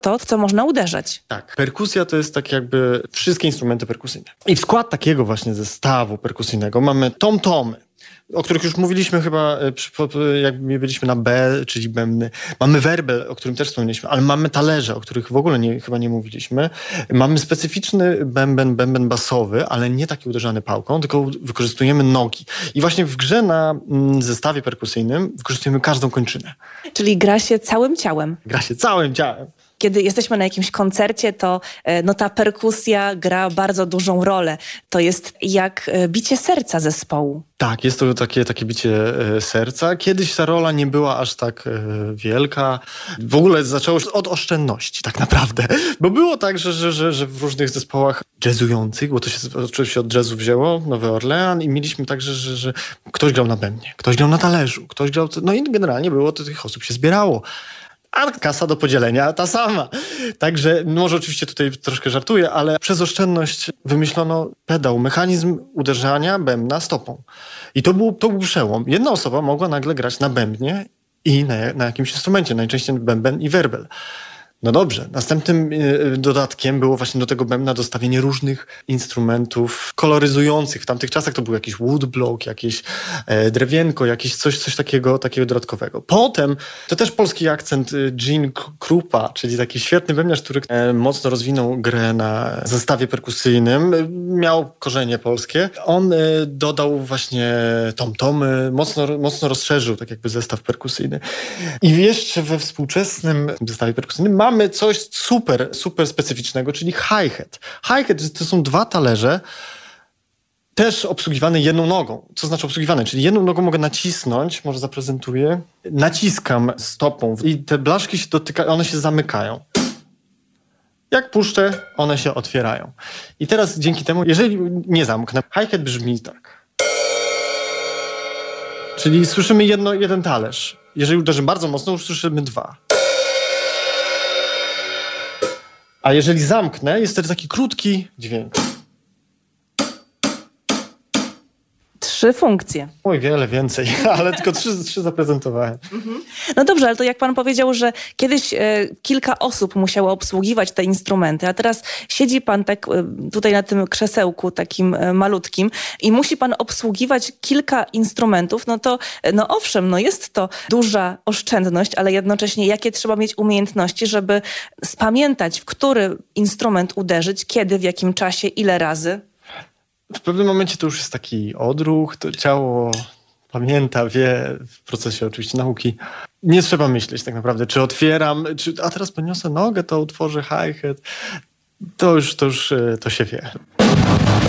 to, w co można uderzać. Tak, perkusja to jest tak jakby wszystkie instrumenty perkusyjne. I w skład takiego właśnie zestawu perkusyjnego mamy tom-tomy, o których już mówiliśmy chyba, jak byliśmy na B, czyli bębny. Mamy werbel, o którym też wspomnieliśmy, ale mamy talerze, o których w ogóle chyba nie mówiliśmy. Mamy specyficzny bęben basowy, ale nie taki uderzany pałką, tylko wykorzystujemy nogi. I właśnie w grze na zestawie perkusyjnym wykorzystujemy każdą kończynę. Czyli gra się całym ciałem. Gra się całym ciałem. Kiedy jesteśmy na jakimś koncercie, to ta perkusja gra bardzo dużą rolę. To jest jak bicie serca zespołu. Tak, jest to takie bicie serca. Kiedyś ta rola nie była aż tak wielka. W ogóle zaczęło się od oszczędności tak naprawdę. Bo było tak, że w różnych zespołach jazzujących, bo to się oczywiście od jazzu wzięło, Nowy Orlean, i mieliśmy tak, że ktoś grał na bębnie, ktoś grał na talerzu, ktoś grał... No i generalnie tych osób się zbierało. A kasa do podzielenia ta sama. Także, może oczywiście tutaj troszkę żartuję, ale przez oszczędność wymyślono pedał, mechanizm uderzania bębna stopą. I to był przełom. Jedna osoba mogła nagle grać na bębnie i na jakimś instrumencie, najczęściej bęben i werbel. No dobrze, następnym dodatkiem było właśnie do tego bębna dostawienie różnych instrumentów koloryzujących. W tamtych czasach to był jakiś woodblock, jakieś drewienko, jakieś coś takiego dodatkowego. Potem, to też polski akcent, Gene Krupa, czyli taki świetny bębniarz, który mocno rozwinął grę na zestawie perkusyjnym. Miał korzenie polskie. On dodał właśnie tom-tomy, mocno rozszerzył tak jakby zestaw perkusyjny. I jeszcze we współczesnym zestawie perkusyjnym mamy coś super specyficznego, czyli hi-hat. Hi-hat to są dwa talerze, też obsługiwane jedną nogą. Co znaczy obsługiwane? Czyli jedną nogą mogę nacisnąć, może zaprezentuję. Naciskam stopą i te blaszki się dotykają, one się zamykają. Jak puszczę, one się otwierają. I teraz dzięki temu, jeżeli nie zamknę, hi-hat brzmi tak. Czyli słyszymy jeden talerz. Jeżeli uderzę bardzo mocno, już słyszymy dwa. A jeżeli zamknę, jest wtedy taki krótki dźwięk. 3 funkcje. Oj, wiele więcej, ale tylko trzy zaprezentowałem. No dobrze, ale to jak pan powiedział, że kiedyś kilka osób musiało obsługiwać te instrumenty, a teraz siedzi pan tak tutaj na tym krzesełku takim malutkim i musi pan obsługiwać kilka instrumentów, no to owszem, jest to duża oszczędność, ale jednocześnie jakie trzeba mieć umiejętności, żeby spamiętać, w który instrument uderzyć, kiedy, w jakim czasie, ile razy? W pewnym momencie to już jest taki odruch, to ciało pamięta, wie w procesie oczywiście nauki. Nie trzeba myśleć tak naprawdę, czy otwieram, a teraz podniosę nogę, to utworzę hi-hat. To się wie.